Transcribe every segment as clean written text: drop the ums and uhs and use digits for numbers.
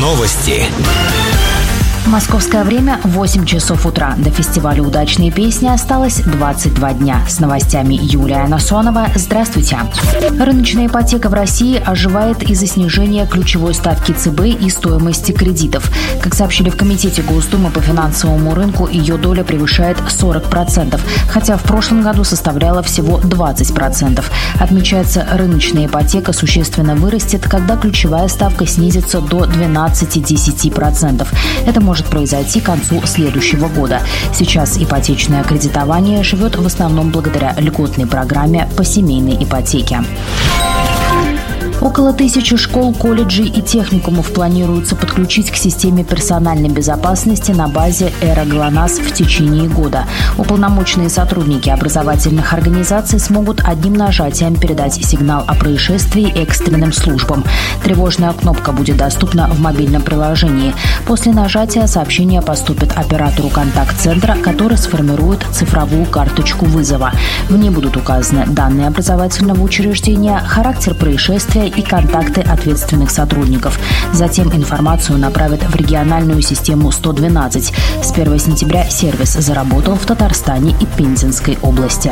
Новости. Московское время 8 часов утра. До фестиваля «Удачные песни» осталось 22 дня. С новостями Юлия Анасонова. Здравствуйте. Рыночная ипотека в России оживает из-за снижения ключевой ставки ЦБ и стоимости кредитов. Как сообщили в Комитете Госдумы по финансовому рынку, ее доля превышает 40%, хотя в прошлом году составляла всего 20%. Отмечается, рыночная ипотека существенно вырастет, когда ключевая ставка снизится до 12-10%. Это может произойти к концу следующего года. Сейчас ипотечное кредитование живет в основном благодаря льготной программе по семейной ипотеке. Около 1000 школ, колледжей и техникумов планируется подключить к системе персональной безопасности на базе «Эра ГЛОНАСС» в течение года. Уполномоченные сотрудники образовательных организаций смогут одним нажатием передать сигнал о происшествии экстренным службам. Тревожная кнопка будет доступна в мобильном приложении. После нажатия сообщение поступит оператору контакт-центра, который сформирует цифровую карточку вызова. В ней будут указаны данные образовательного учреждения, характер происшествия и контакты ответственных сотрудников. Затем информацию направят в региональную систему 112. С 1 сентября сервис заработал в Татарстане и Пензенской области.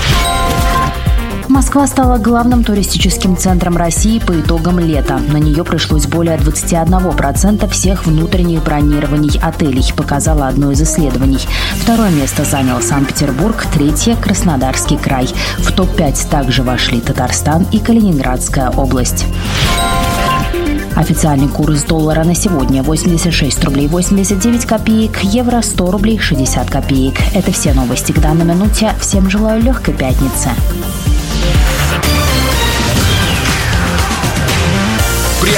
Москва стала главным туристическим центром России по итогам лета. На нее пришлось более 21% всех внутренних бронирований отелей, показало одно из исследований. Второе место занял Санкт-Петербург, третье – Краснодарский край. В топ-5 также вошли Татарстан и Калининградская область. Официальный курс доллара на сегодня 86 рублей 89 копеек, евро 100 рублей 60 копеек. Это все новости к данной минуте. Всем желаю легкой пятницы.